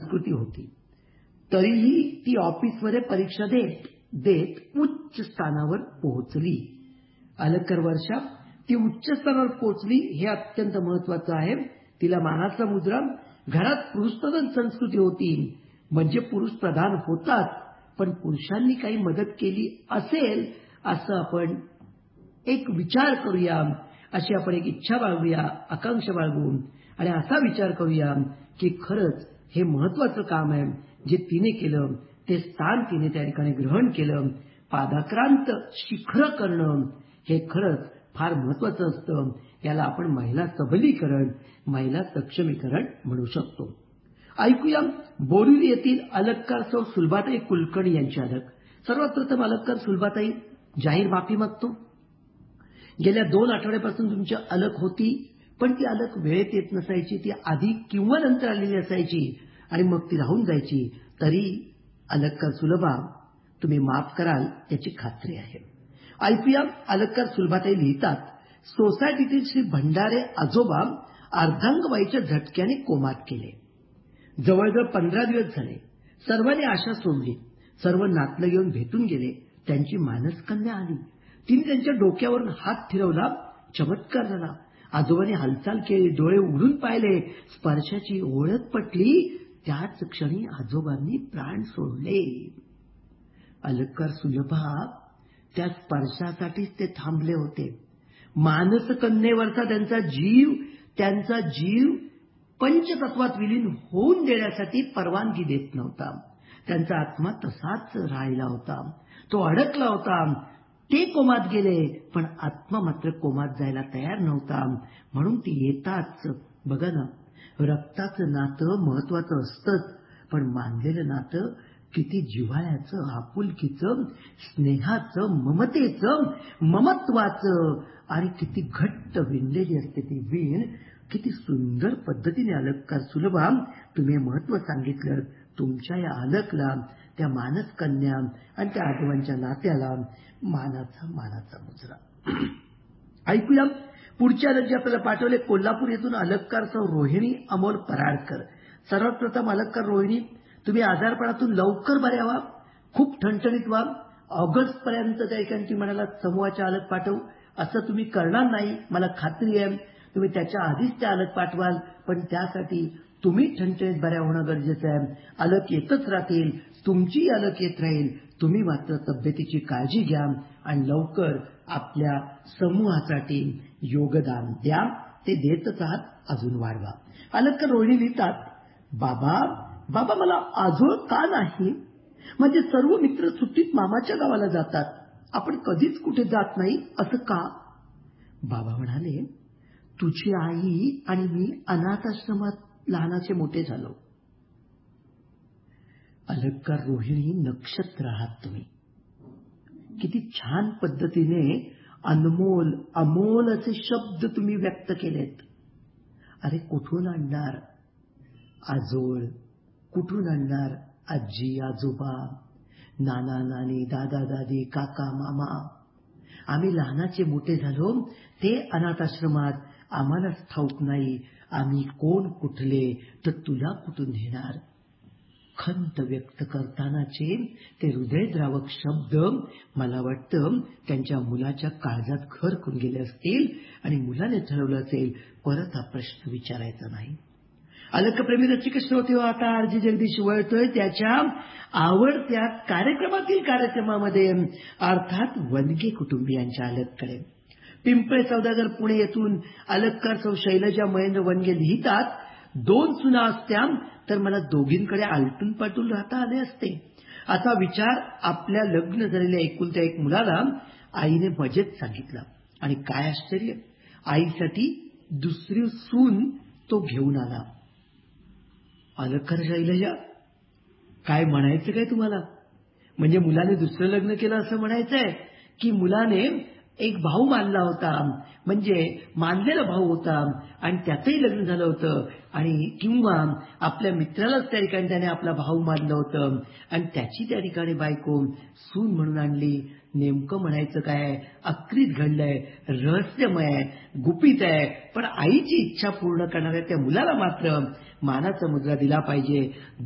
संस्कृती होती. तरीही ती ऑफिसमध्ये परीक्षा देत देत उच्च स्थानावर पोहोचली. अलक्कर वर्षा ती उच्च स्तरावर पोहोचली हे अत्यंत महत्वाचं आहे. तिला मानाचा मुद्रा. घरात पुरुषप्रधान संस्कृती होती, म्हणजे पुरुष प्रधान होतात, पण पुरुषांनी काही मदत केली असेल असं आपण एक विचार करूया, अशी आपण एक इच्छा बाळगूया, आकांक्षा बाळगू आणि असा विचार करूया की खरंच हे महत्वाचं काम आहे जे तिने केलं. ते स्थान तिने त्या ठिकाणी ग्रहण केलं. पादाक्रांत शिखर करणं हे खरंच फार महत्वाचं असतं. याला आपण महिला सबलीकरण, महिला सक्षमीकरण म्हणू शकतो. ऐकूया बोरिवली येथील अलक्कार सौ सुलभाताई कुलकर्णी यांची अलक. सर्वात प्रथम अलक्कार सुलभाताई, जाहीर माफी मागतो. गेल्या 2 आठवड्यापासून तुमची अलक होती, पण ती अलक वेळेत येत नसायची. ती आधी किंवा नंतर आलेली असायची आणि मग ती राहून जायची. तरी अलक्कार सुलभा, तुम्ही माफ कराल याची खात्री आहे. ऐकूया अलक्कार सुलभाताई लिहितात, सोसायटीतील श्री भंडारे आजोबा अर्धांगवायूच्या झटक्याने कोमात गेले. जवळजवळ 15 दिवस झाले. सर्वांनी आशा सोडली. सर्व नातलं घेऊन भेटून गेले. त्यांची मानसकन्या आली. तिने त्यांच्या डोक्यावरून हात फिरवला. चमत्कार झाला. आजोबांनी हालचाल केली. डोळे उघडून पाहिले. स्पर्शाची ओळख पटली. त्याच क्षणी आजोबांनी प्राण सोडले. अलक्कार सुलभा, त्या स्पर्शासाठीच ते थांबले होते. मानसकन्येवरचा त्यांचा जीव पंचतत्वात विलीन होऊन देण्यासाठी परवानगी देत नव्हता. त्यांचा आत्मा तसाच राहिला होता. तो अडकला होता. ते कोमात गेले, पण आत्मा मात्र कोमात जायला तयार नव्हता. म्हणून ती येताच, बघा ना, रक्ताचं नातं महत्वाचं असतंच, पण मानलेलं नातं किती जिव्हाळ्याचं, आपुलकीचं, स्नेहाचं, ममतेचं, ममत्वाचं आणि किती घट्ट विणलेली असते ती वीण. किती सुंदर पद्धतीने अलक्कार सुलभा तुम्ही महत्व सांगितलं. तुमच्या या अलकला, त्या मानसकन्या आणि त्या आजोबांच्या नात्याला मानाचा मुजरा. ऐकूया पुढच्या अलक जे आपल्याला पाठवले. कोल्हापूर येथून अलक्कार सौ रोहिणी अमोल पराडकर. सर्वात प्रथम अलक्कार रोहिणी, तुम्ही आजारपणातून लवकर बऱ्या व्हा, खूप ठणठणीत व्हा. ऑगस्ट पर्यंत त्या ठिकाणी म्हणाला समूहाच्या अलक पाठवू, असं तुम्ही करणार नाही मला खात्री आहे. तुम्ही त्याच्या आधीच त्या अलक पाठवाल, पण त्यासाठी तुम्ही ठणठणीत बऱ्या होणं गरजेचं आहे. अलक येतच राहतील, तुमची अलक येत राहील. तुम्ही मात्र तब्येतीची काळजी घ्या आणि लवकर आपल्या समूहासाठी योगदान द्या. ते देतच आहात, अजून वाढवा. अलक्कार रोहिणी लिहितात, बाबा मला आजोळ का नाही? म्हणजे सर्व मित्र सुट्टीत मामाच्या गावाला जातात, आपण कधीच कुठे जात नाही, असं का? बाबा म्हणाले, तुझी आई आणि मी अनाथ आश्रमात लहानाचे मोठे झालो. अलक्कार रोहिणी, नक्षत्र आहात तुम्ही. किती छान पद्धतीने अनमोल अमोल असे शब्द तुम्ही व्यक्त केलेत. अरे कुठून आणणार आजोळ, कुठून आणणार आजी आजोबा, नाना नानी, दादा दादी, काका मामा? आम्ही लहानाचे मोठे झालो ते अनाथ आश्रमात. आम्हालाच ठाऊक नाही आम्ही कोण कुठले, तर तुला कुठून नेणार? खंत व्यक्त करतानाचे ते हृदयद्रावक शब्द मला वाटतं त्यांच्या मुलाच्या काळजात घर करून गेले असतील आणि मुलाने ठरवलं असेल परत हा प्रश्न विचारायचा नाही. अलकप्रेमी रसिक श्रोते हो, आता आरजी जगदीश वळतोय त्याच्या आवडत्या कार्यक्रमामध्ये, अर्थात वनगे कुटुंबियांच्या अलककडे. पिंपळे सौदागर पुणे येथून अलक्कार सौ शैलजा महेंद्र वनगे लिहितात, 2 सुना असत्या तर मला दोघींकडे आलटून पालटून राहता आले असते. असा विचार आपल्या लग्न झालेल्या एकुलत्या एक मुलाला आईने मजेत सांगितला. आणि काय आश्चर्य, आईसाठी दुसरी सून तो घेऊन आला. अलक्कार शैलजा, काय म्हणायचं काय तुम्हाला? म्हणजे मुलाने दुसरं लग्न केलं असं म्हणायचंय, की मुलाने एक भाऊ मानला होता, म्हणजे मानलेला भाऊ होता आणि त्याचंही लग्न झालं होतं, आणि किंवा आपल्या मित्रालाच त्या ठिकाणी त्याने आपला भाऊ मानलं होतं आणि त्याची त्या ठिकाणी बायको सून म्हणून आणली. नेमकं म्हणायचं काय? अक्रीत घडलंय, रहस्यमय आहे, गुपित आहे, पण आईची इच्छा पूर्ण करणाऱ्या त्या मुलाला मात्र मानाचा मुद्रा दिला पाहिजे.